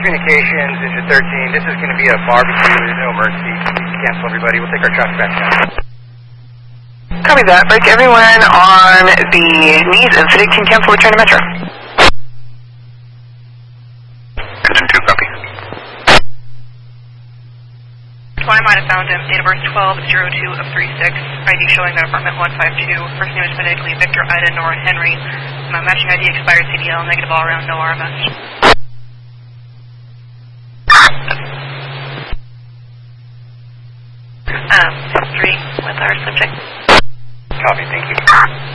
Communications into 13. This is going to be a barbecue. There's no emergency. Please cancel everybody. We'll take our traffic back down. Copy that. Break everyone on the knees and City can cancel return to Metro. Citizen 2, copy. I might have found him. Date of birth 12/02 of 36. ID showing that apartment 152. First name is phonetically Victor Ida Nora Henry. Matching ID expired CDL. Negative all around. No RMS. History with our subject. Copy. Thank you.